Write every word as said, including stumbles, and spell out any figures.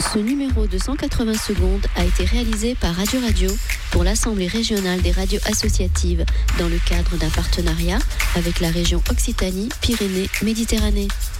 Ce numéro de cent quatre-vingts secondes a été réalisé par Radio Radio pour l'Assemblée régionale des radios associatives dans le cadre d'un partenariat avec la région Occitanie-Pyrénées-Méditerranée.